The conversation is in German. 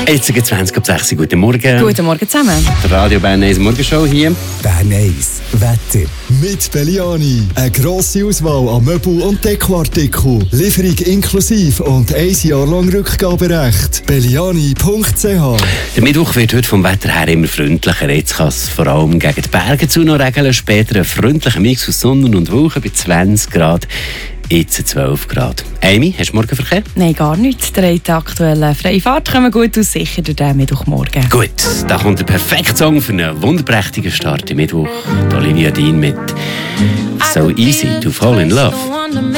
Jetzt sind 20 ab 6 Uhr. Guten Morgen. Guten Morgen zusammen. Die Radio Bern 1 Morgenshow hier. Bern 1 Wetter. Mit Belliani. Eine grosse Auswahl an Möbel- und Dekoartikeln. Lieferung inklusive und 1 Jahr lang Rückgaberecht. Belliani.ch. Der Mittwoch wird heute vom Wetter her immer freundlicher. Jetzt kann es vor allem gegen die Berge zu noch regeln. Später ein freundlicher Mix aus Sonne und Wolken bei 20 Grad. Jetzt 12 Grad. Amy, hast du Morgenverkehr? Nein, gar nicht. Die aktuellen freie Fahrt kommen gut aus, sicher durch den Mittwochmorgen. Gut, da kommt der perfekte Song für einen wunderprächtigen Start im Mittwoch. Die Olivia Dean mit «So Easy to Fall in Love».